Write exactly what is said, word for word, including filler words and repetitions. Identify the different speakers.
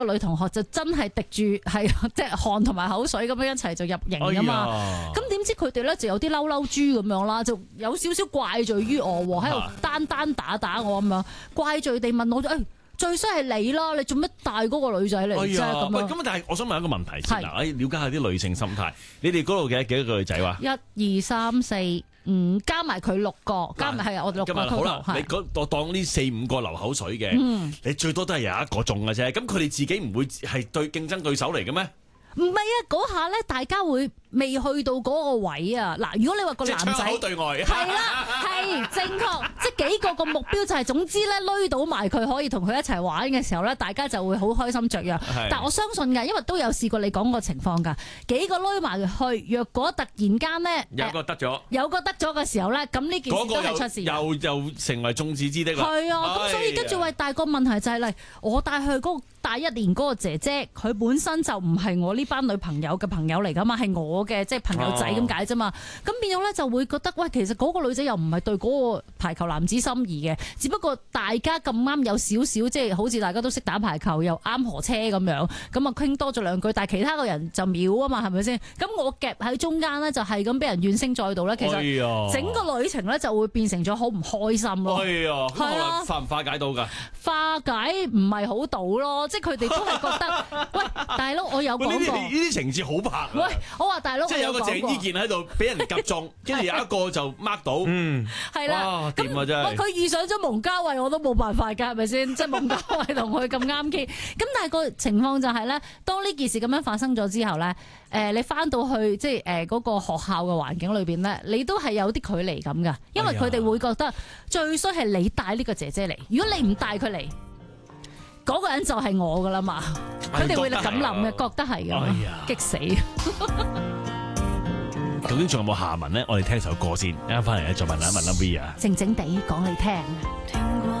Speaker 1: 女同學就真係滴住係即係汗同埋口水咁樣一齊就入營噶嘛。咁點、哎、知佢哋咧就有啲嬲嬲豬咁樣啦，就有少少怪罪於我喺度單單打打我咁樣，怪罪地問我誒、哎、最衰係你啦，你做乜帶嗰個女仔嚟啫咁樣。
Speaker 2: 咁但係我想問一個問題先啦，誒了解下啲女性心態。你哋嗰度嘅幾多個女仔話？一二三四五加埋佢六個，加埋係我哋六個。
Speaker 1: 好
Speaker 2: 啦，你我當呢四五個流口水嘅，嗯、你最多都係有一個中嘅啫。咁佢哋自己唔會係對競爭對手嚟嘅咩？
Speaker 1: 唔係啊，嗰下咧大家會未去到嗰個位啊。嗱，如果你話個男仔，即係窗口對外，係啦，係正確，即係幾個個目標就係、是、總之咧，累到埋佢可以同佢一齊玩嘅時候咧，大家就會好開心雀躍。但我相信㗎，因為都有試過你講個情況㗎，幾個累埋去，若果突然間咧
Speaker 2: 有個得咗、呃，
Speaker 1: 有個得咗嘅時候咧，咁呢件事都係出事，
Speaker 2: 又又成為眾矢之的啦。係
Speaker 1: 啊，咁所以跟住喂，大個問題就係、是、嚟，我帶去嗰個大一年嗰個姐姐，佢本身就唔係我呢班女朋友嘅朋友嚟噶嘛，係我嘅即係朋友仔咁解啫嘛。咁、哦、變咗咧就會覺得，喂，其實嗰個女仔又唔係對嗰個排球男子心儀嘅，只不過大家咁啱有少少即係好似大家都識打排球，又啱河車咁樣，咁啊傾多咗兩句，但係其他個人就秒啊嘛，係咪先？咁我夾喺中間咧，就係咁俾人怨聲載道咧。其實整個旅程咧就會變成咗好唔開心咯。係啊，
Speaker 2: 係啊，化唔化解到㗎？
Speaker 1: 化解唔係好到咯。即係佢哋都係覺得，喂，大佬，我有講過呢
Speaker 2: 啲情節好拍、啊。
Speaker 1: 喂，我話大佬，
Speaker 2: 即係有個鄭伊健喺度俾人夾中，跟住有一個就 mark 到，嗯，係啦，掂啊真係。喂，佢
Speaker 1: 遇上咗蒙嘉慧，我都冇辦法㗎，係咪先？即係蒙嘉慧同佢咁啱傾。咁但係個情況就係、是、咧，當呢件事咁樣發生咗之後咧，誒、呃，你翻到去即係誒嗰個學校嘅環境裏邊咧，你都係有啲距離感㗎，因為佢哋會覺得最衰係你帶呢個姐姐嚟，如果你唔帶佢嚟。嗰個人就係我噶啦嘛，佢哋會咁諗嘅，覺得係嘅，激死！
Speaker 2: 究竟仲有冇下文咧？我哋聽首歌先，啱翻嚟咧再問一問阿 V 啊，
Speaker 1: 靜靜地講你聽。